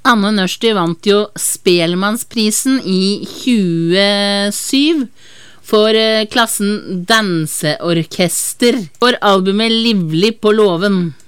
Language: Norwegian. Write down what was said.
Anne Nørsti vant jo Spellemannsprisen i 2007 for klassen danseorkester for albumet Livlig på låven.